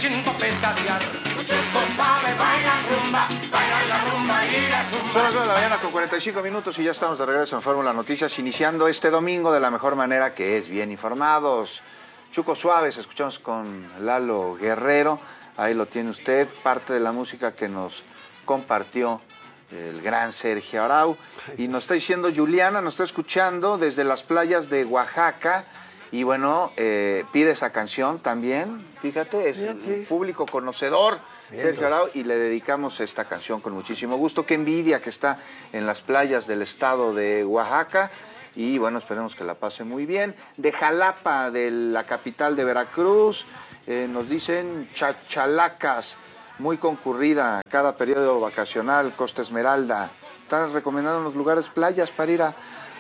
sin pescadear. Chuco sabe, bailan rumba, bailan la rumba y la zumba. Son las 9 de la mañana con 45 minutos y ya estamos de regreso en Fórmula Noticias, iniciando este domingo de la mejor manera, que es bien informados. Chuco Suaves, escuchamos con Lalo Guerrero, ahí lo tiene usted, parte de la música que nos compartió el gran Sergio Arau. Y nos está diciendo Juliana, nos está escuchando desde las playas de Oaxaca. Y bueno, pide esa canción también, fíjate, es el público conocedor, Sergio Arau, y le dedicamos esta canción con muchísimo gusto. Qué envidia que está en las playas del estado de Oaxaca. Y bueno, esperemos que la pase muy bien. De Jalapa, de la capital de Veracruz, nos dicen Chachalacas, muy concurrida cada periodo vacacional, Costa Esmeralda. Están recomendando unos lugares, playas para ir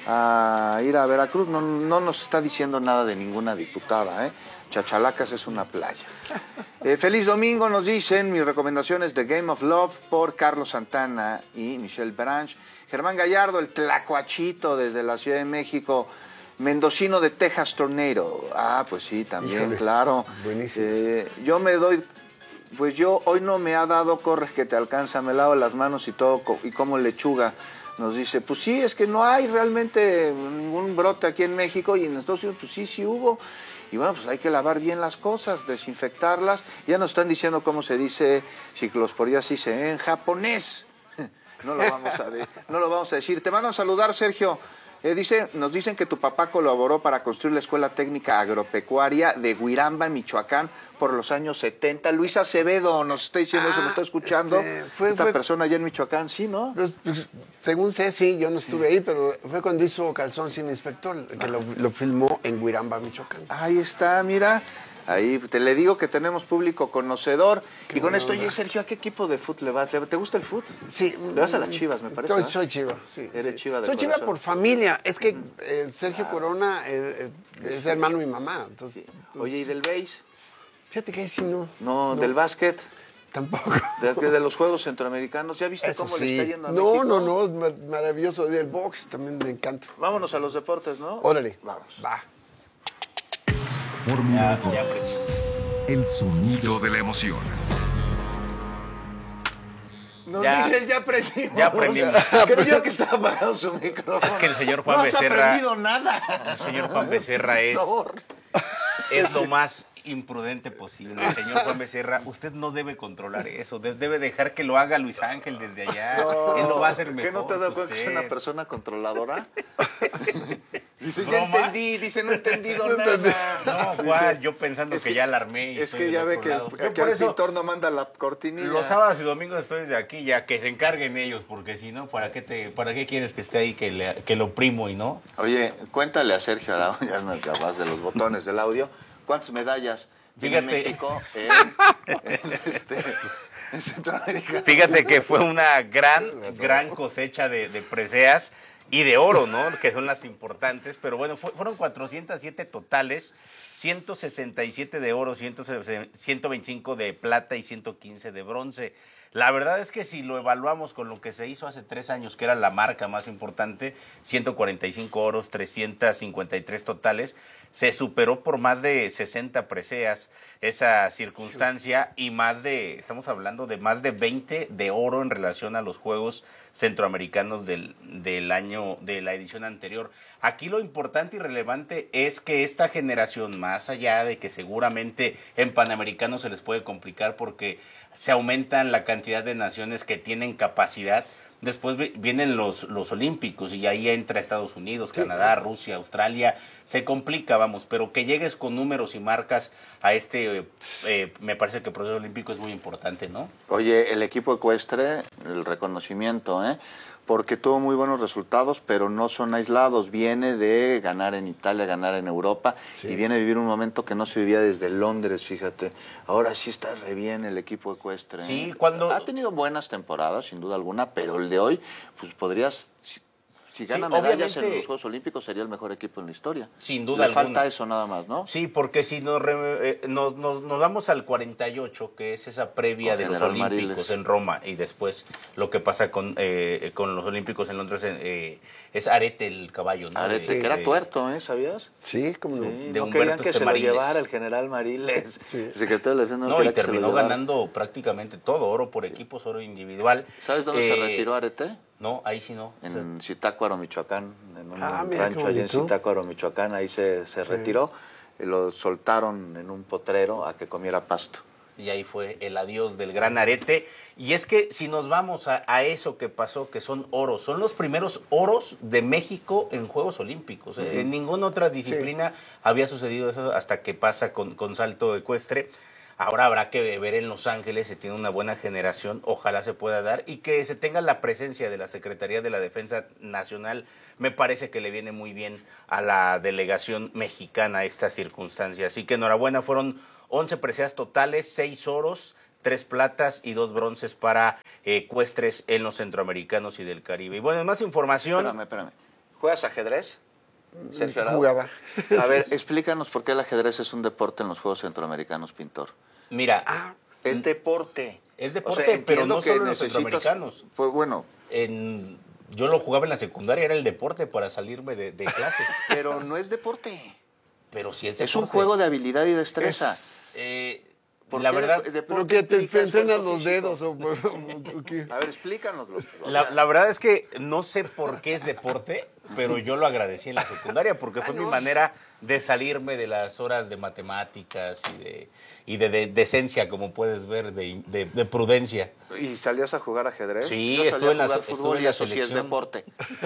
a Veracruz. No nos está diciendo nada de ninguna diputada, ¿eh? Chachalacas es una playa. Feliz domingo, nos dicen. Mis recomendaciones de Game of Love por Carlos Santana y Michelle Branch. Germán Gallardo, el tlacuachito desde la Ciudad de México. Mendocino de Texas Tornado. Ah, pues sí, también, híjole, claro. Buenísimo. Yo me doy... Pues yo hoy no me ha dado, corre que te alcanza, me lavo las manos y todo, y como lechuga. Nos dice, pues sí, es que no hay realmente ningún brote aquí en México, y en Estados Unidos, pues sí hubo. Y bueno, pues hay que lavar bien las cosas, desinfectarlas. Ya nos están diciendo cómo se dice ciclosporiasis en japonés. No lo vamos a decir. Te van a saludar, Sergio. Nos dicen que tu papá colaboró para construir la Escuela Técnica Agropecuaria de Guiramba, Michoacán, por los años 70. Luis Acevedo nos está diciendo eso, lo está escuchando. Fue persona allá en Michoacán, ¿sí, no? Pues, según sé, sí, yo no estuve ahí, pero fue cuando hizo Calzón sin Inspector, que lo filmó en Guiramba, Michoacán. Ahí está, mira. Ahí te le digo que tenemos público conocedor. Y con esto, oye, Sergio, ¿a qué equipo de fútbol le vas? ¿Te gusta el fútbol? Sí. Le vas a las Chivas, me parece. Soy Chiva, sí. Eres Chiva de Soy corazón. Chiva por familia. Es que Sergio Corona es hermano de mi mamá. Entonces, oye, ¿y del béis? Fíjate que ahí sí no. No, del básquet. Tampoco. De los Juegos Centroamericanos. ¿Ya viste eso cómo sí. le está yendo a México? No, es maravilloso. Del box también me encanta. Vámonos a los deportes, ¿no? Órale. Vamos. Va. Fórmula 1. El sonido de la emoción. Nos dice ya aprendimos. Ya aprendimos. Creyó que estaba apagado su micrófono. Es que el señor Juan no Becerra... No has aprendido nada. El señor Juan Becerra es lo más imprudente posible. Señor Juan Becerra, usted no debe controlar eso. Debe dejar que lo haga Luis Ángel desde allá. Él lo va a hacer mejor. ¿Qué no te has dado cuenta que es una persona controladora? Dice, ya entendí. Dice, no he entendido nada. No, Juan, yo pensando que ya la armé. Y es que ya ve que el pintor no manda la cortinilla. Los sábados y domingos estoy desde aquí, ya que se encarguen ellos, porque si no, ¿para qué quieres que esté ahí, que lo primo y no? Oye, cuéntale a Sergio Arau, ya no acabas de los botones del audio, ¿cuántas medallas tiene México en Centroamérica? Fíjate que fue una gran cosecha de preseas y de oro, ¿no? Que son las importantes, pero bueno, fueron 407 totales, 167 de oro, 125 de plata y 115 de bronce. La verdad es que si lo evaluamos con lo que se hizo hace 3 años, que era la marca más importante, 145 oros, 353 totales, se superó por más de 60 preseas esa circunstancia y estamos hablando de más de 20 de oro en relación a los Juegos Centroamericanos del año, de la edición anterior. Aquí lo importante y relevante es que esta generación, más allá de que seguramente en Panamericanos se les puede complicar porque se aumentan la cantidad de naciones que tienen capacidad, después vienen los Olímpicos y ahí entra Estados Unidos, Canadá, Rusia, Australia, se complica, vamos, pero que llegues con números y marcas a me parece que el proceso olímpico es muy importante, ¿no? Oye, el equipo ecuestre, el reconocimiento, porque tuvo muy buenos resultados, pero no son aislados. Viene de ganar en Italia, ganar en Europa, y viene a vivir un momento que no se vivía desde Londres, fíjate. Ahora sí está re bien el equipo ecuestre. Sí, Ha tenido buenas temporadas, sin duda alguna, pero el de hoy, pues podrías... Si gana Sí, medallas en obviamente, los Juegos Olímpicos sería el mejor equipo en la historia. Sin duda Le falta alguna. eso nada más, ¿no? Sí, porque si nos vamos al 48, que es esa previa Con de los General Olímpicos Mariles. en Roma, y después lo que pasa con los Olímpicos en Londres, es Arete el caballo, ¿no? Arete, que era tuerto, ¿sabías? Sí, como no. Sí, De no Humberto querían que se lo Mariles. llevara el general Mariles. Sí. El secretario de la Defensa No, y quería que se lo terminó llevara. ganando prácticamente todo, oro por equipos, oro individual. ¿Sabes dónde se retiró Arete? No, ahí sí no. O sea, En Zitácuaro, Michoacán, en un Ah, mira, rancho qué allá en bonito. Zitácuaro, Michoacán, ahí se retiró, y lo soltaron en un potrero a que comiera pasto. y ahí fue el adiós del gran Arete. Y es que si nos vamos a eso que pasó, que son oros, son los primeros oros de México en Juegos Olímpicos. En ninguna otra disciplina había sucedido eso hasta que pasa con salto ecuestre. Ahora habrá que ver en Los Ángeles, se tiene una buena generación, ojalá se pueda dar, y que se tenga la presencia de la Secretaría de la Defensa Nacional. Me parece que le viene muy bien a la delegación mexicana esta circunstancia. Así que enhorabuena, fueron 11 preseas totales, 6 oros, 3 platas y 2 bronces para ecuestres en los centroamericanos y del Caribe. Y bueno, más información. Espérame. ¿Juegas ajedrez, Sergio Arau? Jugaba. A ver, explícanos por qué el ajedrez es un deporte en los Juegos Centroamericanos, pintor. Mira, Es deporte. es deporte, pero no solo en los centroamericanos. Pues bueno, Yo lo jugaba en la secundaria, era el deporte para salirme de clases. pero no es deporte. Pero sí es deporte. Es un juego de habilidad y destreza. ¿Por La qué verdad, deporte Pero que te implica entrenas esfuerzo los físico? dedos o qué. A ver, explícanoslo. la verdad es que no sé por qué es deporte, pero yo lo agradecí en la secundaria porque fue mi manera de salirme de las horas de matemáticas y de decencia, como puedes ver, de prudencia. ¿Y salías a jugar ajedrez? Sí, Yo salía estuve en a la- jugar estuve fútbol en y la eso sí es selección. deporte.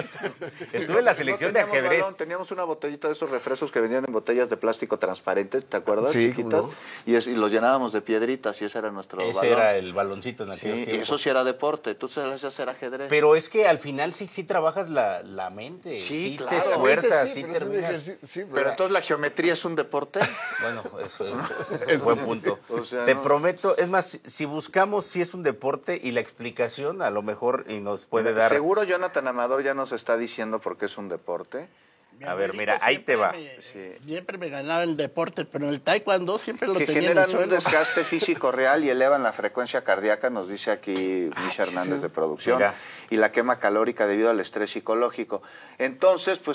Estuve en la No selección de teníamos ajedrez. balón, teníamos una botellita de esos refrescos que venían en botellas de plástico transparentes, ¿te acuerdas? Sí, Chiquitas. cómo Y los llenábamos de piedritas y ese era nuestro Ese balón. era el baloncito en Sí, aquellos y tiempos. eso sí era deporte. Tú salías a hacer ajedrez. Pero es que al final sí trajas la mente. Sí, sí claro. te La mente esfuerzas, Sí, sí pero es un terminas. ejercicio- sí, Pero entonces la geometría es un deporte. Bueno, eso es buen punto. O sea, Te no. prometo, es más, si buscamos si es un deporte y la explicación, a lo mejor y nos puede dar. Seguro Jonathan Amador ya nos está diciendo por qué es un deporte. Mi A ver, abuelito mira, ahí te siempre va. Siempre me ganaba el deporte, pero en el taekwondo siempre lo Que tenía en el generan un suelo. desgaste físico real y elevan la frecuencia cardíaca, nos dice aquí Misha Hernández de producción, Mira. y la quema calórica debido al estrés psicológico. Entonces, pues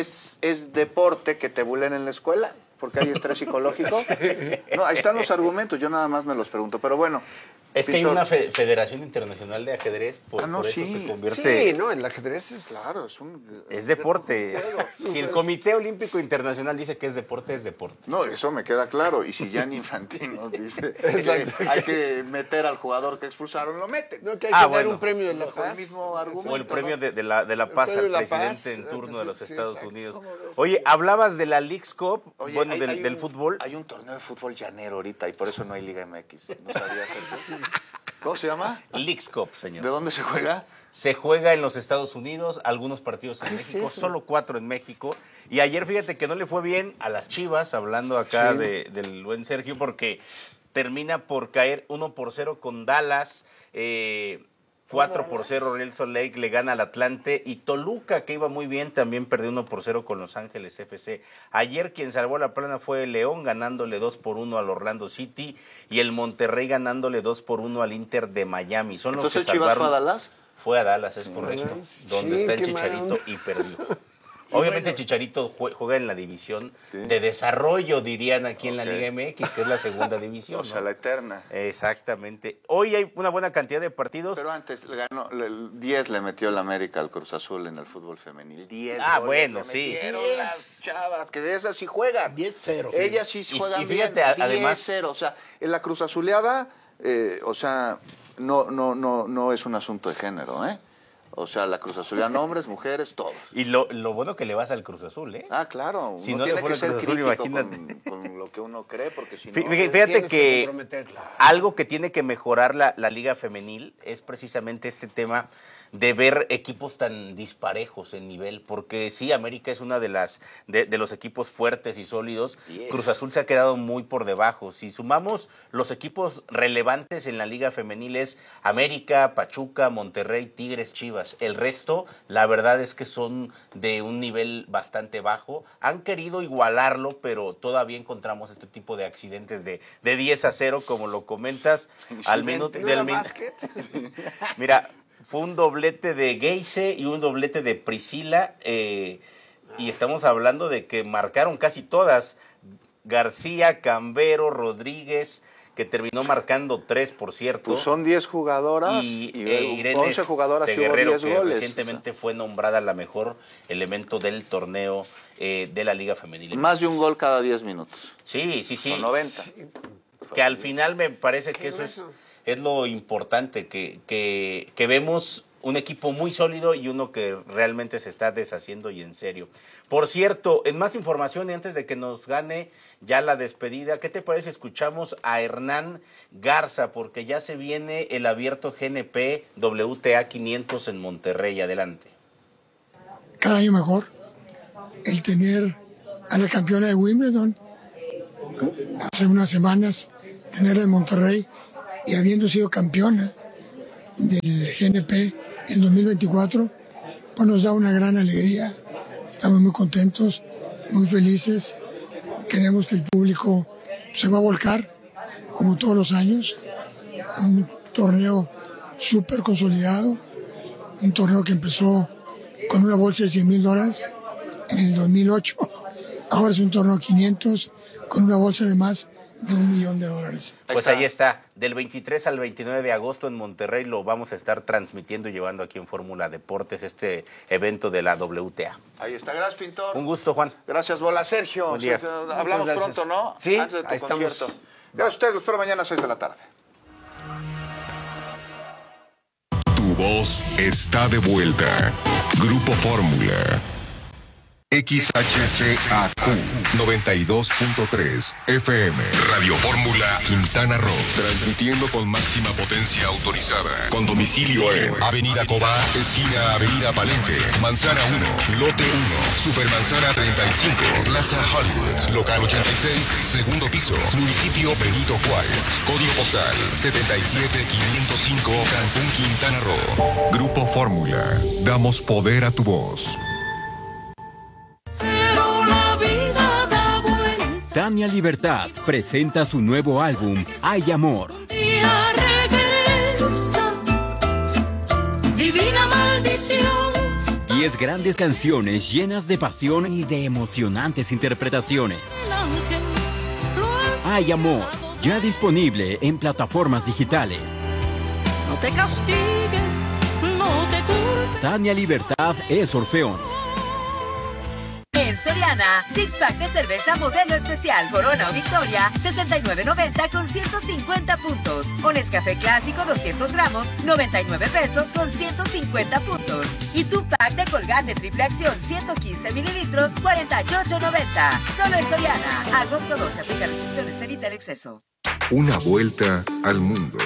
es deporte que te bulen en la escuela, porque hay estrés psicológico. No, ahí están los argumentos, yo nada más me los pregunto, pero bueno. Es que hay Pintor, una Federación Internacional de Ajedrez, por no, eso sí. se convierte. Sí, no, el ajedrez es... Claro, es un... Es deporte. Si el Comité Olímpico Internacional dice que es deporte, es deporte. No, eso me queda claro. Y si Gianni Infantino dice que hay que meter al jugador que expulsaron, lo meten. No, que hay Ah, que dar bueno. un premio de la Bajo el paz. mismo argumento. O el premio ¿no? de la paz premio al de la presidente paz, en turno de los sí, Estados exacto. Unidos. Oye, hablabas de la Leagues Cup, Oye, bueno, hay del un- fútbol. Hay un torneo de fútbol llanero ahorita y por eso no hay Liga MX. ¿No sabías eso? ¿Cómo se llama? Leagues Cup, señor. ¿De dónde se juega? Se juega en los Estados Unidos, algunos partidos en México, solo 4 en México. Y ayer fíjate que no le fue bien a las Chivas, hablando acá del buen Sergio, porque termina por caer 1-0 con Dallas, 4-0 Real Salt Lake le gana al Atlante, y Toluca, que iba muy bien, también perdió 1-0 con Los Ángeles FC. Ayer quien salvó la plana fue el León, ganándole 2-1 al Orlando City, y el Monterrey ganándole 2-1 al Inter de Miami. Son los Entonces que Chivas fue a salvaron. Dallas. Fue a Dallas, es correcto. Sí, Donde está el qué mala Chicharito onda. y perdió. Obviamente el Chicharito juega en la división de desarrollo, dirían aquí en la Ok. Liga MX, que es la segunda división. O sea, ¿no? la eterna. Exactamente. Hoy hay una buena cantidad de partidos. Pero antes le ganó, 10 le metió el América al Cruz Azul en el fútbol femenil. 10 Ah, goles bueno, le sí. metieron las chavas, que de esas sí juegan. 10-0. Ellas sí Y- juegan y fíjate, bien. además- 10-0. O sea, en la Cruz Azuleada, o sea, no es un asunto de género, ¿eh? O sea, la Cruz Azuleada, hombres, mujeres, todos. Y lo bueno que le vas al Cruz Azul, ¿eh? Ah, claro. Si Uno no le tiene fuera que ser Cruz Azul, crítico imagínate. con lo que uno cree, porque si no... Fíjate Tienes que comprometerte. algo que tiene que mejorar la liga femenil es precisamente este tema de ver equipos tan disparejos en nivel, porque sí, América es una de los equipos fuertes y sólidos. Cruz Azul se ha quedado muy por debajo. Si sumamos los equipos relevantes en la liga femenil es América, Pachuca, Monterrey, Tigres, Chivas. Chivas. El resto, la verdad es que son de un nivel bastante bajo. Han querido igualarlo, pero todavía encontramos este tipo de accidentes de 10-0, como lo comentas, al minuto del Mira, fue un doblete de Geise y un doblete de Priscila, y estamos hablando de que marcaron casi todas. García, Cambero, Rodríguez, que terminó marcando 3, por cierto. Pues son 10 jugadoras y Irene 11 jugadoras y hubo Guerrero, 10 que goles. recientemente fue nombrada la mejor elemento del torneo de la Liga Femenil. Más de un gol cada 10 minutos. Sí. Son 90. Que al final me parece que eso es lo importante, que vemos un equipo muy sólido y uno que realmente se está deshaciendo y en serio. Por cierto, en más información y antes de que nos gane ya la despedida, ¿qué te parece? Escuchamos a Hernán Garza, porque ya se viene el abierto GNP WTA 500 en Monterrey. Adelante. Cada año mejor. El tener a la campeona de Wimbledon hace unas semanas, tenerla en Monterrey y habiendo sido campeona del GNP en 2024, pues nos da una gran alegría. Estamos muy contentos, muy felices. Queremos que el público se va a volcar, como todos los años. Un torneo súper consolidado, un torneo que empezó con una bolsa de $100,000 en el 2008. Ahora es un torneo 500 con una bolsa de más de $1,000,000. Pues ahí está, del 23 al 29 de agosto en Monterrey lo vamos a estar transmitiendo y llevando aquí en Fórmula Deportes, este evento de la WTA. Ahí está, gracias, Pintor. Un gusto, Juan. Gracias, Bola. Sergio, Buen día. hablamos pronto, ¿no? Sí, Antes de tu ahí estamos. concierto. Gracias a ustedes, los espero mañana a 6 de la tarde. Tu voz está de vuelta. Grupo Fórmula. XHCAQ 92.3 FM. Radio Fórmula Quintana Roo. Transmitiendo con máxima potencia autorizada. Con domicilio en Avenida Cobá, esquina Avenida Palenque, Manzana 1, Lote 1, Supermanzana 35, Plaza Hollywood, Local 86, segundo piso, Municipio Benito Juárez. Código postal 77505, Cancún, Quintana Roo. Grupo Fórmula. Damos poder a tu voz. Tania Libertad presenta su nuevo álbum, Hay Amor. Divina maldición. 10 grandes canciones llenas de pasión y de emocionantes interpretaciones. Hay Amor, ya disponible en plataformas digitales. No te castigues, no te culpes. Tania Libertad es Orfeón. En Soriana, 6-pack de cerveza modelo especial Corona o Victoria, $69.90 con 150 puntos. O Nescafé Clásico 200 gramos, 99 pesos con 150 puntos. Y tu pack de Colgate Triple Acción 115 mililitros, $48.90. Solo en Soriana. Agosto 12, aplica restricciones, evita el exceso. Una vuelta al mundo.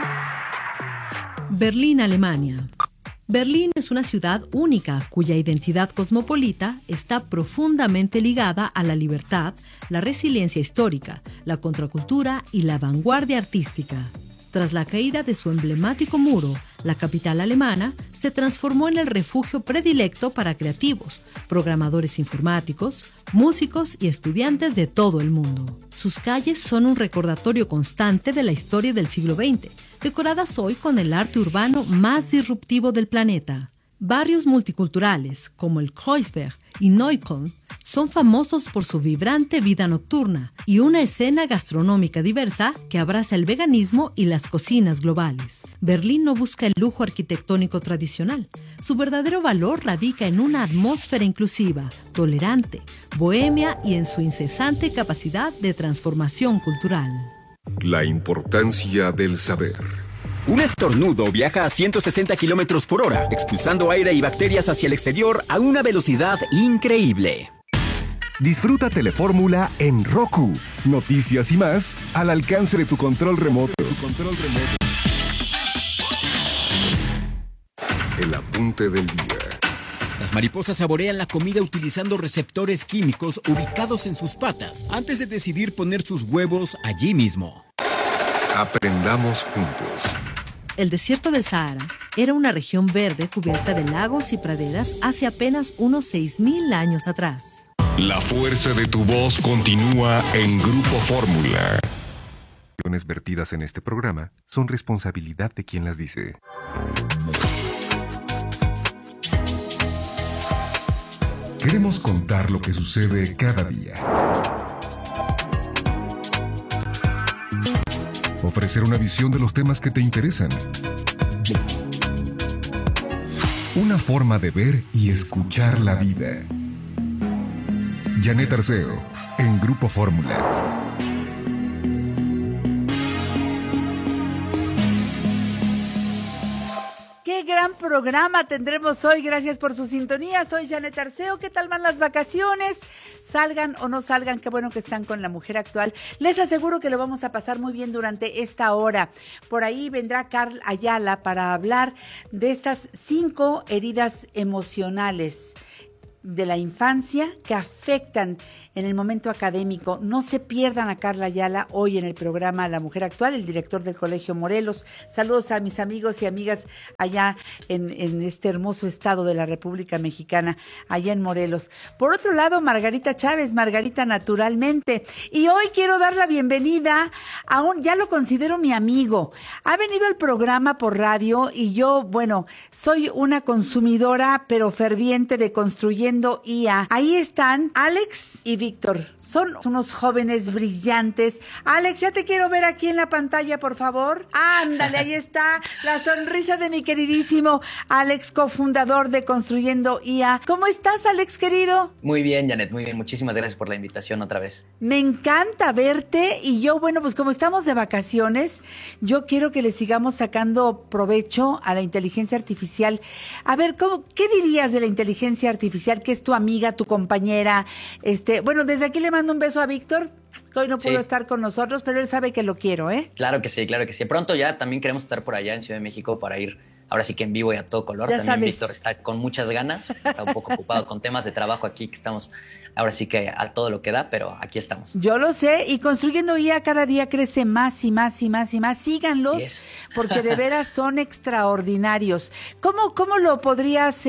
Berlín, Alemania. Berlín es una ciudad única cuya identidad cosmopolita está profundamente ligada a la libertad, la resiliencia histórica, la contracultura y la vanguardia artística. Tras la caída de su emblemático muro, la capital alemana se transformó en el refugio predilecto para creativos, programadores informáticos, músicos y estudiantes de todo el mundo. Sus calles son un recordatorio constante de la historia del siglo XX, decoradas hoy con el arte urbano más disruptivo del planeta. Barrios multiculturales como el Kreuzberg y Neukölln son famosos por su vibrante vida nocturna y una escena gastronómica diversa que abraza el veganismo y las cocinas globales. Berlín no busca el lujo arquitectónico tradicional. Su verdadero valor radica en una atmósfera inclusiva, tolerante, bohemia y en su incesante capacidad de transformación cultural. La importancia del saber. Un estornudo viaja a 160 kilómetros por hora, expulsando aire y bacterias hacia el exterior a una velocidad increíble. Disfruta Telefórmula en Roku. Noticias y más al alcance de tu control remoto. El apunte del día. Las mariposas saborean la comida utilizando receptores químicos ubicados en sus patas antes de decidir poner sus huevos allí mismo. Aprendamos juntos. El desierto del Sahara era una región verde cubierta de lagos y praderas hace apenas unos 6.000 años atrás. La fuerza de tu voz continúa en Grupo Fórmula. Las vertidas en este programa son responsabilidad de quien las dice. Queremos contar lo que sucede cada día. Ofrecer una visión de los temas que te interesan. Una forma de ver y escuchar la vida. Janet Arceo, en Grupo Fórmula. Qué gran programa tendremos hoy, gracias por su sintonía. Soy Janet Arceo. ¿Qué tal van las vacaciones? Salgan o no salgan, qué bueno que están con La Mujer Actual. Les aseguro que lo vamos a pasar muy bien durante esta hora. Por ahí vendrá Carl Ayala para hablar de estas 5 heridas emocionales de la infancia que afectan en el momento académico. No se pierdan a Carla Ayala hoy en el programa La Mujer Actual, el director del Colegio Morelos. Saludos a mis amigos y amigas allá en este hermoso estado de la República Mexicana, allá en Morelos. Por otro lado, Margarita Chávez, Margarita Naturalmente. Y hoy quiero dar la bienvenida a ya lo considero mi amigo. Ha venido al programa por radio y yo, bueno, soy una consumidora pero ferviente de Construyendo IA. Ahí están Alex y Víctor. Son unos jóvenes brillantes. Alex, ya te quiero ver aquí en la pantalla, por favor. Ándale, ahí está la sonrisa de mi queridísimo Alex, cofundador de Construyendo IA. ¿Cómo estás, Alex, querido? Muy bien, Janet, muy bien. Muchísimas gracias por la invitación otra vez. Me encanta verte y yo, bueno, pues como estamos de vacaciones, yo quiero que le sigamos sacando provecho a la inteligencia artificial. A ver, ¿qué dirías de la inteligencia artificial, que es tu amiga, tu compañera? Bueno, desde aquí le mando un beso a Víctor, que hoy no pudo estar con nosotros, pero él sabe que lo quiero, ¿eh? Claro que sí, claro que sí. Pronto ya también queremos estar por allá en Ciudad de México para ir, ahora sí que en vivo y a todo color. Ya también sabes. Víctor está con muchas ganas, está un poco ocupado con temas de trabajo aquí, que estamos ahora sí que a todo lo que da, pero aquí estamos. Yo lo sé, y Construyendo IA cada día crece más y más y más y más. Síganlos, porque de veras son extraordinarios. ¿Cómo lo podrías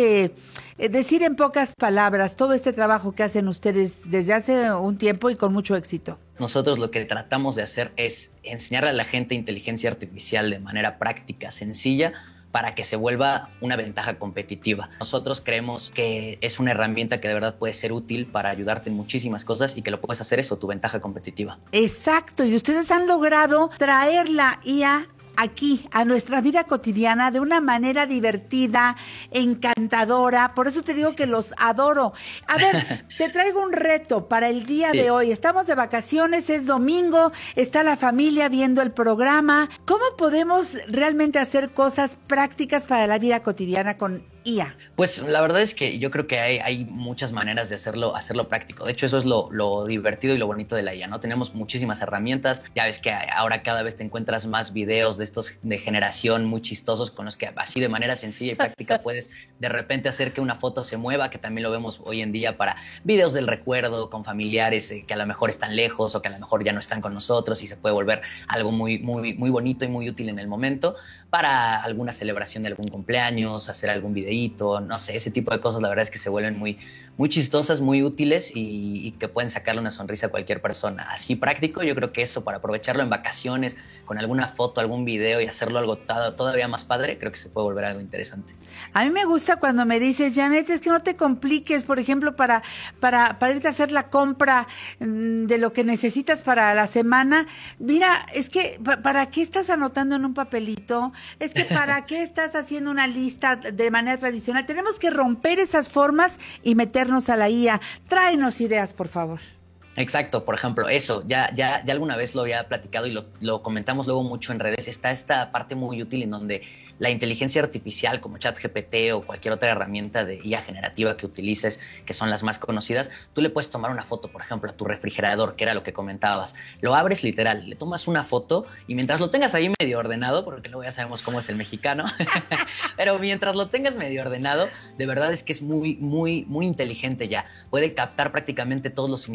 decir en pocas palabras todo este trabajo que hacen ustedes desde hace un tiempo y con mucho éxito? Nosotros lo que tratamos de hacer es enseñarle a la gente inteligencia artificial de manera práctica, sencilla, para que se vuelva una ventaja competitiva. Nosotros creemos que es una herramienta que de verdad puede ser útil para ayudarte en muchísimas cosas y que lo puedes hacer eso, tu ventaja competitiva. Exacto, y ustedes han logrado traer la IA aquí, a nuestra vida cotidiana, de una manera divertida, encantadora. Por eso te digo que los adoro. A ver, te traigo un reto para el día de hoy. Estamos de vacaciones, es domingo, está la familia viendo el programa. ¿Cómo podemos realmente hacer cosas prácticas para la vida cotidiana con IA? Pues la verdad es que yo creo que hay muchas maneras de hacerlo práctico. De hecho, eso es lo divertido y lo bonito de la IA, ¿no? Tenemos muchísimas herramientas. Ya ves que ahora cada vez te encuentras más videos de estos de generación muy chistosos con los que así de manera sencilla y práctica puedes de repente hacer que una foto se mueva, que también lo vemos hoy en día para videos del recuerdo con familiares que a lo mejor están lejos o que a lo mejor ya no están con nosotros y se puede volver algo muy, muy, muy bonito y muy útil en el momento para alguna celebración de algún cumpleaños, hacer algún videíto, no sé, ese tipo de cosas la verdad es que se vuelven muy, muy chistosas, muy útiles y que pueden sacarle una sonrisa a cualquier persona. Así práctico, yo creo que eso para aprovecharlo en vacaciones, con alguna foto, algún video y hacerlo algo todavía más padre, creo que se puede volver algo interesante. A mí me gusta cuando me dices, Janet, es que no te compliques, por ejemplo, para irte a hacer la compra de lo que necesitas para la semana. Mira, es que, ¿para qué estás anotando en un papelito? Es que, ¿para qué estás haciendo una lista de manera tradicional? Tenemos que romper esas formas y meternos a la IA. Tráenos ideas, por favor. Exacto, por ejemplo, eso, ya alguna vez lo había platicado y lo comentamos luego mucho en redes. Está esta parte muy útil en donde la inteligencia artificial como ChatGPT o cualquier otra herramienta de IA generativa que utilices, que son las más conocidas, tú le puedes tomar una foto, por ejemplo, a tu refrigerador, que era lo que comentabas. Lo abres literal, le tomas una foto y mientras lo tengas ahí medio ordenado, porque luego ya sabemos cómo es el mexicano, pero mientras lo tengas medio ordenado, de verdad es que es muy, muy, muy inteligente ya. Puede captar prácticamente todos los ingredientes que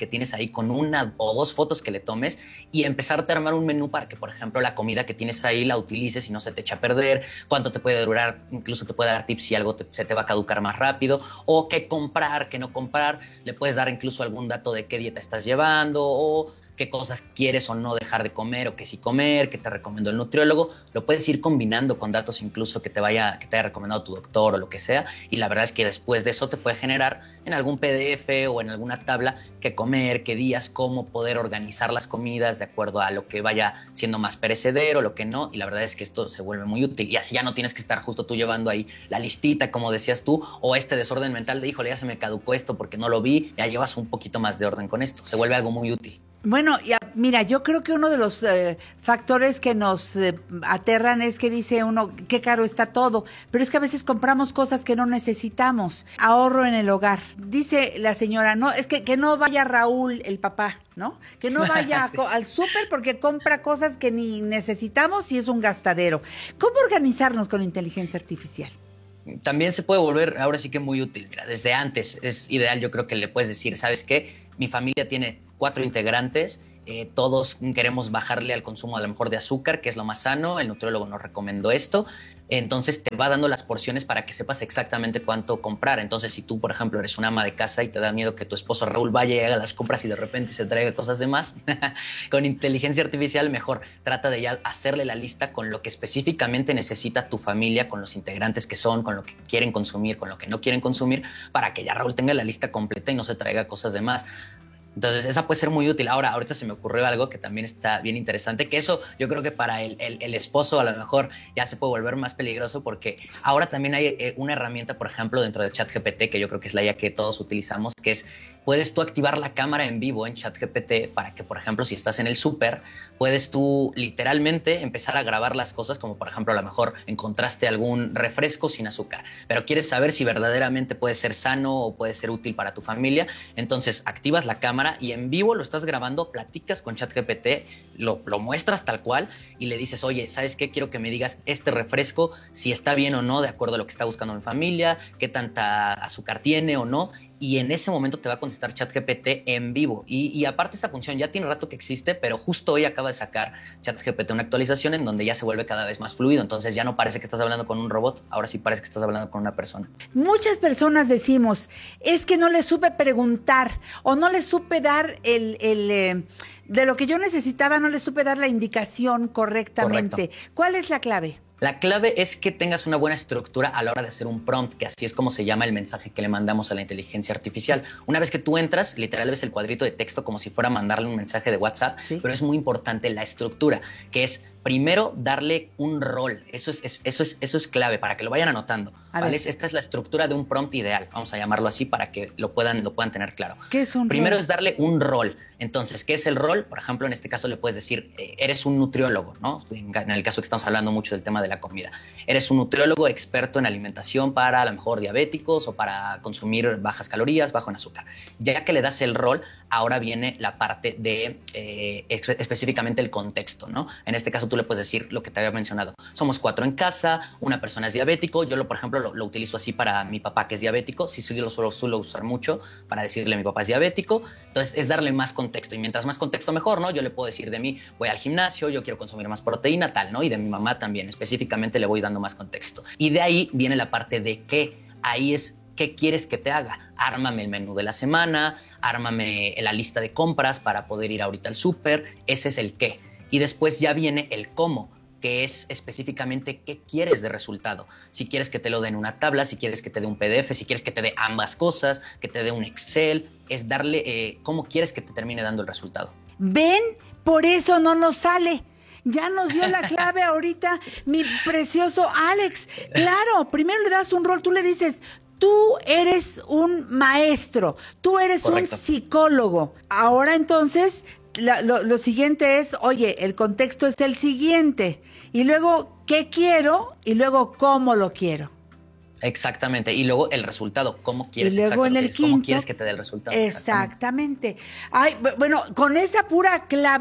que tienes ahí con 1 o 2 fotos que le tomes y empezarte a armar un menú para que, por ejemplo, la comida que tienes ahí la utilices y no se te echa a perder, cuánto te puede durar, incluso te puede dar tips si algo se te va a caducar más rápido, o qué comprar, qué no comprar. Le puedes dar incluso algún dato de qué dieta estás llevando o qué cosas quieres o no dejar de comer o qué sí comer, qué te recomendó el nutriólogo. Lo puedes ir combinando con datos incluso que te haya recomendado tu doctor o lo que sea, y la verdad es que después de eso te puede generar en algún PDF o en alguna tabla qué comer, qué días, cómo poder organizar las comidas de acuerdo a lo que vaya siendo más perecedero, lo que no, y la verdad es que esto se vuelve muy útil, y así ya no tienes que estar justo tú llevando ahí la listita, como decías tú, o este desorden mental de, híjole, ya se me caducó esto porque no lo vi, ya llevas un poquito más de orden con esto, se vuelve algo muy útil. Bueno, mira, yo creo que uno de los factores que nos aterran es que dice uno, qué caro está todo, pero es que a veces compramos cosas que no necesitamos. Ahorro en el hogar. Dice la señora, no, es que no vaya Raúl, el papá, ¿no? Que no vaya sí. Al súper porque compra cosas que ni necesitamos y es un gastadero. ¿Cómo organizarnos con inteligencia artificial? También se puede volver ahora sí que muy útil. Mira, desde antes es ideal, yo creo que le puedes decir, ¿sabes qué? Mi familia tiene 4 integrantes, todos queremos bajarle al consumo a lo mejor de azúcar, que es lo más sano, el nutriólogo nos recomendó esto, entonces te va dando las porciones para que sepas exactamente cuánto comprar. Entonces si tú, por ejemplo, eres una ama de casa y te da miedo que tu esposo Raúl vaya y haga las compras y de repente se traiga cosas de más, con inteligencia artificial mejor trata de ya hacerle la lista con lo que específicamente necesita tu familia, con los integrantes que son, con lo que quieren consumir, con lo que no quieren consumir, para que ya Raúl tenga la lista completa y no se traiga cosas de más. Entonces esa puede ser muy útil. Ahorita se me ocurrió algo que también está bien interesante, que eso yo creo que para el esposo a lo mejor ya se puede volver más peligroso, porque ahora también hay una herramienta, por ejemplo, dentro de ChatGPT, que yo creo que es la IA que todos utilizamos, que es, puedes tú activar la cámara en vivo en ChatGPT para que, por ejemplo, si estás en el súper, puedes tú literalmente empezar a grabar las cosas, como por ejemplo a lo mejor encontraste algún refresco sin azúcar, pero quieres saber si verdaderamente puede ser sano o puede ser útil para tu familia. Entonces activas la cámara y en vivo lo estás grabando, platicas con ChatGPT, lo muestras tal cual y le dices, oye, ¿sabes qué? Quiero que me digas este refresco, si está bien o no, de acuerdo a lo que está buscando mi familia, qué tanta azúcar tiene o no. Y en ese momento te va a contestar ChatGPT en vivo. Y aparte esta función ya tiene rato que existe, pero justo hoy acaba de sacar ChatGPT una actualización en donde ya se vuelve cada vez más fluido. Entonces ya no parece que estás hablando con un robot, ahora sí parece que estás hablando con una persona. Muchas personas decimos, es que no le supe preguntar o no le supe dar de lo que yo necesitaba, no le supe dar la indicación correctamente. Correcto. ¿Cuál es la clave? La clave es que tengas una buena estructura a la hora de hacer un prompt, que así es como se llama el mensaje que le mandamos a la inteligencia artificial. Una vez que tú entras, literal ves el cuadrito de texto como si fuera a mandarle un mensaje de WhatsApp, ¿sí? Pero es muy importante la estructura, que es primero darle un rol. Eso es clave para que lo vayan anotando. ¿Vale? Esta es la estructura de un prompt ideal, vamos a llamarlo así para que lo puedan tener claro. ¿Qué es un Primero rol? Es darle un rol. Entonces, ¿qué es el rol? Por ejemplo, en este caso le puedes decir, eres un nutriólogo, ¿no? En el caso que estamos hablando mucho del tema de la comida. Eres un nutriólogo experto en alimentación para a lo mejor diabéticos o para consumir bajas calorías, bajo en azúcar. Ya que le das el rol, ahora viene la parte de específicamente el contexto, ¿no? En este caso tú le puedes decir lo que te había mencionado. Somos 4 en casa, una persona es diabético. Yo, por ejemplo, lo utilizo así para mi papá que es diabético. Sí, yo lo suelo usar mucho para decirle a mi papá es diabético. Entonces es darle más contexto y mientras más contexto mejor, ¿no? Yo le puedo decir de mí, voy al gimnasio, yo quiero consumir más proteína, tal, ¿no? Y de mi mamá también, específicamente le voy dando más contexto. Y de ahí viene la parte de qué. Ahí es ¿qué quieres que te haga? Ármame el menú de la semana, ármame la lista de compras para poder ir ahorita al súper. Ese es el qué. Y después ya viene el cómo, que es específicamente qué quieres de resultado. Si quieres que te lo dé en una tabla, si quieres que te dé un PDF, si quieres que te dé ambas cosas, que te dé un Excel, es darle cómo quieres que te termine dando el resultado. ¿Ven? Por eso no nos sale. Ya nos dio la clave ahorita mi precioso Alex. Claro, primero le das un rol, tú le dices, tú eres un maestro, tú eres Correcto. Un psicólogo. Ahora entonces, lo siguiente es, oye, el contexto es el siguiente. Y luego, ¿qué quiero? Y luego, ¿cómo lo quiero? Exactamente. Y luego el resultado, ¿cómo quieres? Y luego en el quinto, ¿cómo quieres que te dé el resultado? Exactamente. Ay, bueno, con esa pura clave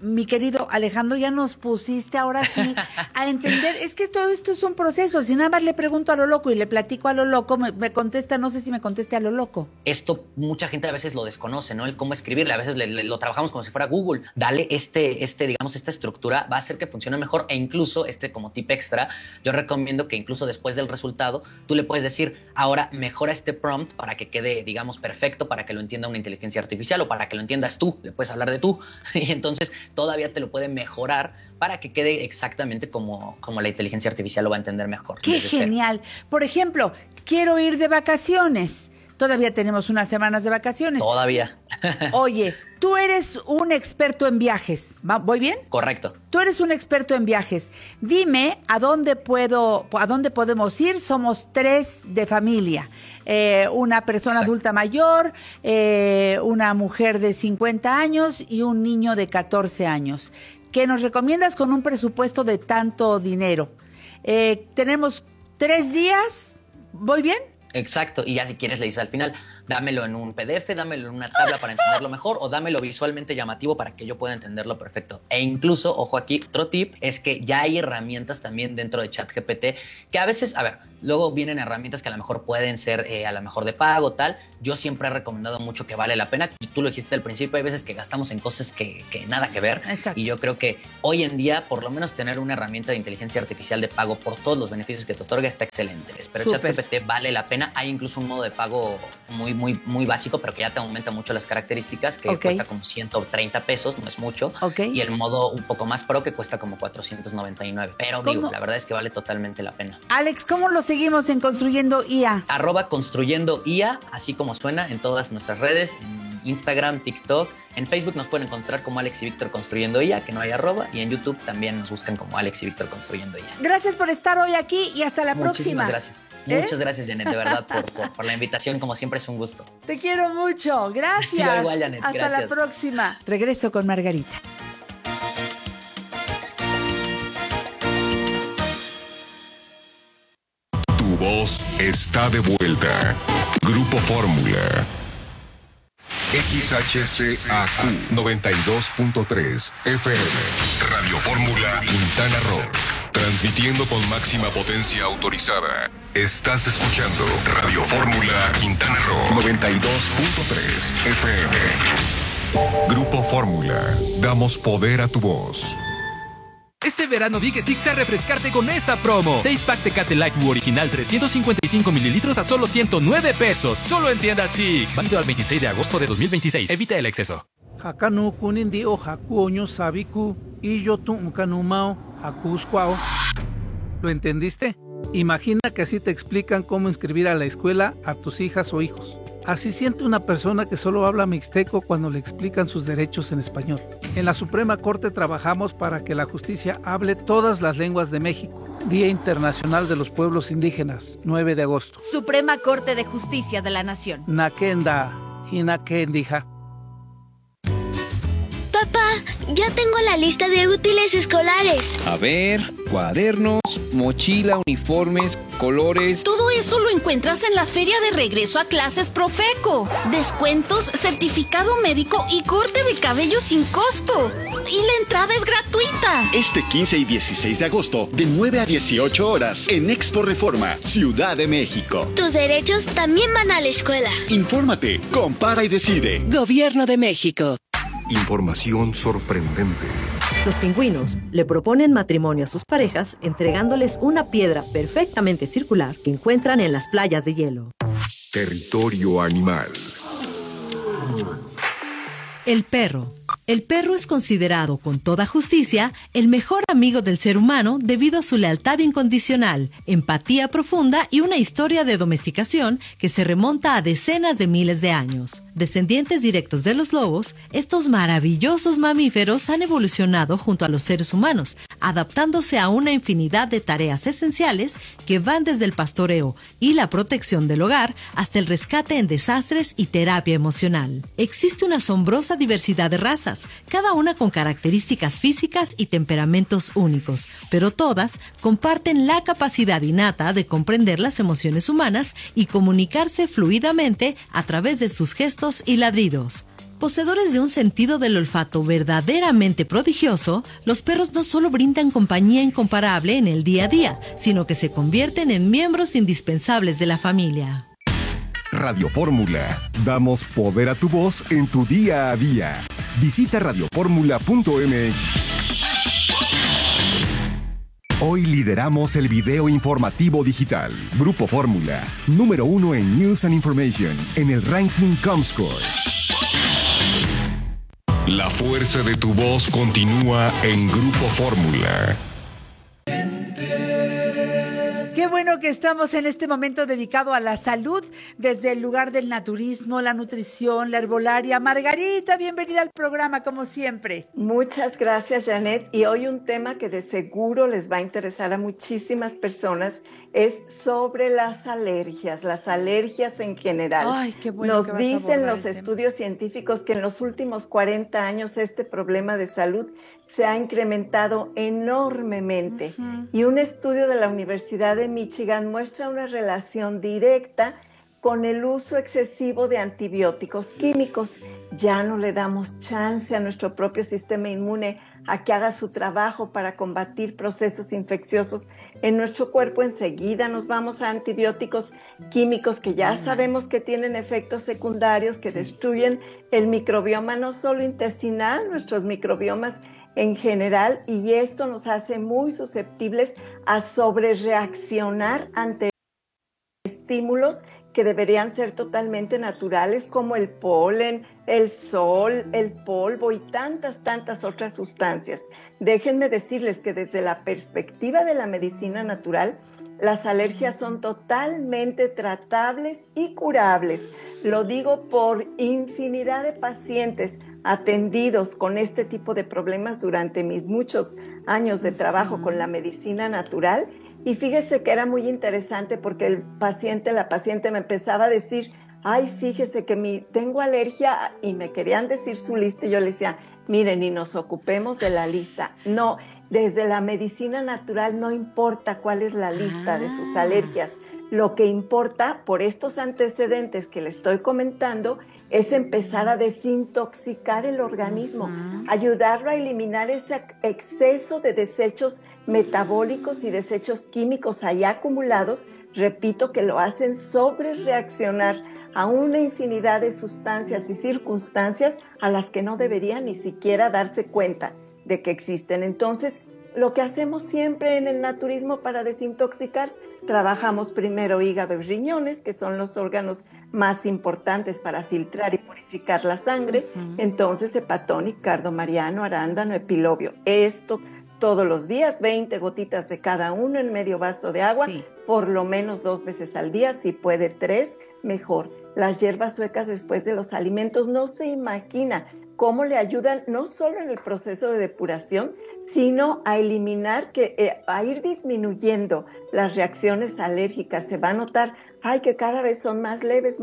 mi querido Alejandro, ya nos pusiste ahora sí a entender, es que todo esto es un proceso, si nada más le pregunto a lo loco y le platico a lo loco, me contesta, no sé si me conteste a lo loco. Esto mucha gente a veces lo desconoce, ¿no? El cómo escribirle, a veces lo trabajamos como si fuera Google. Dale digamos, esta estructura, va a hacer que funcione mejor, e incluso, como tip extra, yo recomiendo que incluso después del resultado, tú le puedes decir, ahora mejora este prompt para que quede, digamos, perfecto, para que lo entienda una inteligencia artificial o para que lo entiendas tú, le puedes hablar de tú, y entonces todavía te lo puede mejorar para que quede exactamente como la inteligencia artificial lo va a entender mejor. ¡Qué genial! Por ejemplo, quiero ir de vacaciones. Todavía tenemos unas semanas de vacaciones. Todavía. Oye, tú eres un experto en viajes. ¿Voy bien? Correcto. Tú eres un experto en viajes. Dime a dónde podemos ir. Somos 3 de familia. Una persona adulta mayor, una mujer de 50 años y un niño de 14 años. ¿Qué nos recomiendas con un presupuesto de tanto dinero? Tenemos 3 días. ¿Voy bien? Exacto, y ya si quieres le dices al final, dámelo en un PDF, dámelo en una tabla para entenderlo mejor o dámelo visualmente llamativo para que yo pueda entenderlo perfecto. E incluso, ojo aquí, otro tip es que ya hay herramientas también dentro de ChatGPT que a veces, luego vienen herramientas que a lo mejor pueden ser a lo mejor de pago, tal. Yo siempre he recomendado mucho que vale la pena. Tú lo dijiste al principio, hay veces que gastamos en cosas que nada que ver. Exacto. Y yo creo que hoy en día, por lo menos tener una herramienta de inteligencia artificial de pago por todos los beneficios que te otorga está excelente. Pero ChatGPT vale la pena. Hay incluso un modo de pago muy básico, pero que ya te aumenta mucho las características, que cuesta como 130 pesos, no es mucho. Y el modo un poco más pro, que cuesta como 499. Pero digo, la verdad es que vale totalmente la pena. Alex, ¿cómo lo seguimos en Construyendo IA? @Construyendo IA, así como suena, en todas nuestras redes, en Instagram, TikTok. En Facebook nos pueden encontrar como Alex y Víctor Construyendo IA, que no hay arroba, y en YouTube también nos buscan como Alex y Víctor Construyendo IA. Gracias por estar hoy aquí y hasta la próxima. Gracias. Muchas gracias, Janet, de verdad, por la invitación. Como siempre, es un gusto. Te quiero mucho. Gracias. Yo igual, Janet. Hasta la próxima. Regreso con Margarita. Tu voz está de vuelta. Grupo Fórmula. XHCAQ 92.3 FM. Radio Fórmula Quintana Roo. Transmitiendo con máxima potencia autorizada. Estás escuchando Radio Fórmula Quintana Roo 92.3 FM. Grupo Fórmula. Damos poder a tu voz. Este verano di que Six a refrescarte con esta promo. 6-pack Tecate Light Blue original 355 mililitros a solo 109 pesos. Solo en tiendas Six. Válido al 26 de agosto de 2026. Evita el exceso. Hakanu kunindi o hakuoño sabiku y yo tu kanumao hakuskwao. ¿Lo entendiste? Imagina que así te explican cómo inscribir a la escuela a tus hijas o hijos. Así siente una persona que solo habla mixteco cuando le explican sus derechos en español. En la Suprema Corte trabajamos para que la justicia hable todas las lenguas de México. Día Internacional de los Pueblos Indígenas, 9 de agosto. Suprema Corte de Justicia de la Nación. Nakenda, hinakendija. Papá, ya tengo la lista de útiles escolares. A ver, cuadernos, mochila, uniformes, colores. Todo eso lo encuentras en la feria de regreso a clases Profeco. Descuentos, certificado médico y corte de cabello sin costo. Y la entrada es gratuita. Este 15 y 16 de agosto, de 9 a 18 horas, en Expo Reforma, Ciudad de México. Tus derechos también van a la escuela. Infórmate, compara y decide. Gobierno de México. Información sorprendente. Los pingüinos le proponen matrimonio a sus parejas entregándoles una piedra perfectamente circular que encuentran en las playas de hielo. Territorio animal. El perro. El perro es considerado con toda justicia el mejor amigo del ser humano debido a su lealtad incondicional, empatía profunda y una historia de domesticación que se remonta a decenas de miles de años. Descendientes directos de los lobos, estos maravillosos mamíferos han evolucionado junto a los seres humanos, adaptándose a una infinidad de tareas esenciales que van desde el pastoreo y la protección del hogar hasta el rescate en desastres y terapia emocional. Existe una asombrosa diversidad de razas, cada una con características físicas y temperamentos únicos, pero todas comparten la capacidad innata de comprender las emociones humanas y comunicarse fluidamente a través de sus gestos y ladridos. Poseedores de un sentido del olfato verdaderamente prodigioso, los perros no solo brindan compañía incomparable en el día a día, sino que se convierten en miembros indispensables de la familia. Radio Fórmula. Damos poder a tu voz en tu día a día. Visita radioformula.mx. Hoy lideramos el video informativo digital. Grupo Fórmula, número 1 en News and Information, en el ranking Comscore. La fuerza de tu voz continúa en Grupo Fórmula. Qué bueno que estamos en este momento dedicado a la salud desde el lugar del naturismo, la nutrición, la herbolaria. Margarita, bienvenida al programa como siempre. Muchas gracias, Janet. Y hoy un tema que de seguro les va a interesar a muchísimas personas es sobre las alergias en general. Ay, qué bueno. Nos dicen los estudios científicos que en los últimos 40 años este problema de salud se ha incrementado enormemente. Y un estudio de la Universidad de Michigan muestra una relación directa con el uso excesivo de antibióticos químicos. Ya no le damos chance a nuestro propio sistema inmune a que haga su trabajo para combatir procesos infecciosos en nuestro cuerpo. Enseguida nos vamos a antibióticos químicos que ya sabemos que tienen efectos secundarios que destruyen el microbioma, no solo intestinal, nuestros microbiomas en general, y esto nos hace muy susceptibles a sobrereaccionar ante estímulos que deberían ser totalmente naturales, como el polen, el sol, el polvo y tantas otras sustancias. Déjenme decirles que desde la perspectiva de la medicina natural, las alergias son totalmente tratables y curables. Lo digo por infinidad de pacientes atendidos con este tipo de problemas durante mis muchos años de trabajo con la medicina natural. Y fíjese que era muy interesante porque la paciente me empezaba a decir, ay, fíjese que tengo alergia, y me querían decir su lista, y yo le decía, miren, ni nos ocupemos de la lista. No, desde la medicina natural no importa cuál es la lista de sus alergias. Lo que importa, por estos antecedentes que le estoy comentando, es empezar a desintoxicar el organismo, ayudarlo a eliminar ese exceso de desechos metabólicos y desechos químicos ahí acumulados, repito, que lo hacen sobrereaccionar a una infinidad de sustancias y circunstancias a las que no debería ni siquiera darse cuenta de que existen. Entonces, lo que hacemos siempre en el naturismo para desintoxicar, trabajamos primero hígado y riñones, que son los órganos más importantes para filtrar y purificar la sangre. Entonces, hepatónico, cardomariano, arándano, epilobio. Esto todos los días, 20 gotitas de cada uno en medio vaso de agua, por lo menos 2 veces al día, si puede 3, mejor. Las hierbas suecas después de los alimentos, no se imagina cómo le ayudan no solo en el proceso de depuración, sino a eliminar, a ir disminuyendo las reacciones alérgicas. Se va a notar, que cada vez son más leves.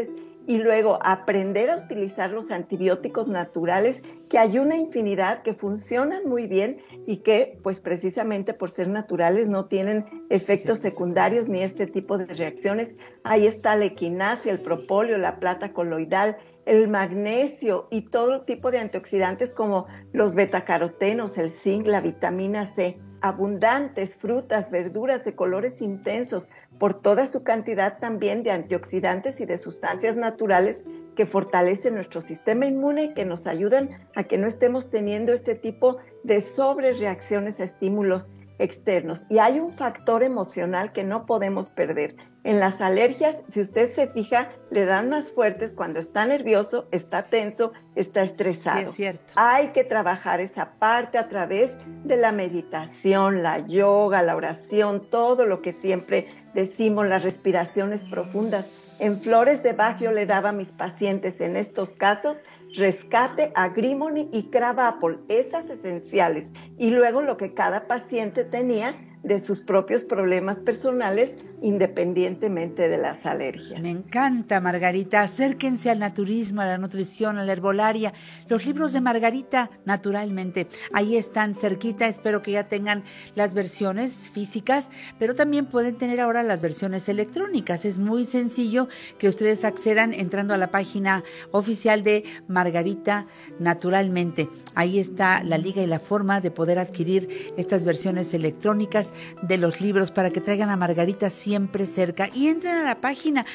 Y luego aprender a utilizar los antibióticos naturales, que hay una infinidad que funcionan muy bien y que, pues precisamente por ser naturales, no tienen efectos secundarios ni este tipo de reacciones. Ahí está la equinacia, el propóleo, la plata coloidal, el magnesio y todo tipo de antioxidantes como los betacarotenos, el zinc, la vitamina C. Abundantes frutas, verduras de colores intensos, por toda su cantidad también de antioxidantes y de sustancias naturales que fortalecen nuestro sistema inmune y que nos ayudan a que no estemos teniendo este tipo de sobrereacciones a estímulos externos. Y hay un factor emocional que no podemos perder. En las alergias, si usted se fija, le dan más fuertes cuando está nervioso, está tenso, está estresado. Sí, es cierto. Hay que trabajar esa parte a través de la meditación, la yoga, la oración, todo lo que siempre decimos, las respiraciones profundas. En Flores de Bach yo le daba a mis pacientes en estos casos rescate, agrimony y crab apple, esas esenciales. Y luego lo que cada paciente tenía, de sus propios problemas personales, independientemente de las alergias. Me encanta, Margarita. Acérquense al naturismo, a la nutrición, a la herbolaria. Los libros de Margarita, naturalmente, ahí están cerquita. Espero que ya tengan las versiones físicas, pero también pueden tener ahora las versiones electrónicas. Es muy sencillo que ustedes accedan entrando a la página oficial de Margarita Naturalmente. Ahí está la liga y la forma de poder adquirir estas versiones electrónicas de los libros para que traigan a Margarita siempre cerca, y entren a la página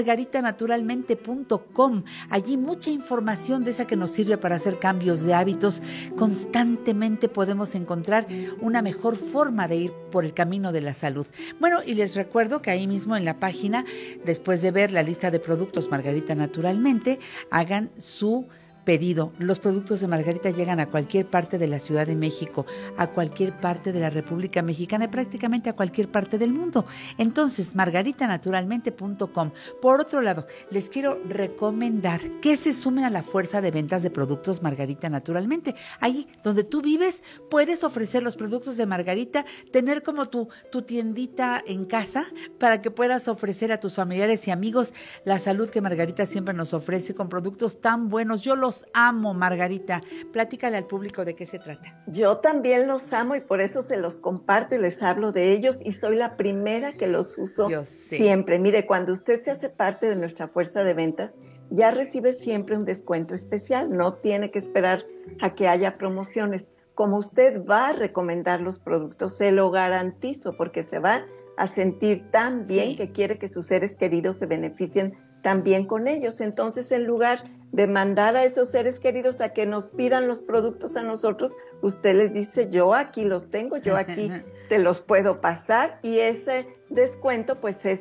margaritanaturalmente.com. Allí mucha información de esa que nos sirve para hacer cambios de hábitos. Constantemente podemos encontrar una mejor forma de ir por el camino de la salud. Bueno, y les recuerdo que ahí mismo en la página, después de ver la lista de productos Margarita Naturalmente, hagan su pedido. Los productos de Margarita llegan a cualquier parte de la Ciudad de México, a cualquier parte de la República Mexicana y prácticamente a cualquier parte del mundo. Entonces, margaritanaturalmente.com. Por otro lado, les quiero recomendar que se sumen a la fuerza de ventas de productos Margarita Naturalmente. Ahí donde tú vives, puedes ofrecer los productos de Margarita, tener como tu tiendita en casa para que puedas ofrecer a tus familiares y amigos la salud que Margarita siempre nos ofrece con productos tan buenos. Yo los amo, Margarita. Platícale al público de qué se trata. Yo también los amo y por eso se los comparto y les hablo de ellos, y soy la primera que los uso siempre. Mire, cuando usted se hace parte de nuestra fuerza de ventas, ya recibe siempre un descuento especial. No tiene que esperar a que haya promociones. Como usted va a recomendar los productos, se lo garantizo, porque se va a sentir tan bien que quiere que sus seres queridos se beneficien también con ellos. Entonces, en lugar de mandar a esos seres queridos a que nos pidan los productos a nosotros, usted les dice: yo aquí los tengo, yo aquí te los puedo pasar, y ese descuento pues es